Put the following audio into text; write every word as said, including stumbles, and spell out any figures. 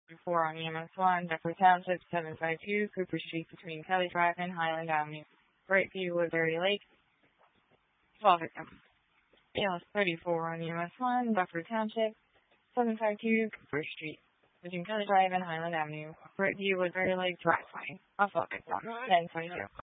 four on E M S one, Deptford Township, seven five two, Cooper Street between Kelly Drive and Highland Avenue. Brightview, Woodbury Lake, twelve victims. A L S thirty-four on E M S one, Deptford Township, seven five two, Cooper Street between Kelly Drive and Highland Avenue. Brightview, Woodbury Lake, driveway. A twelve victims. ten twenty-two.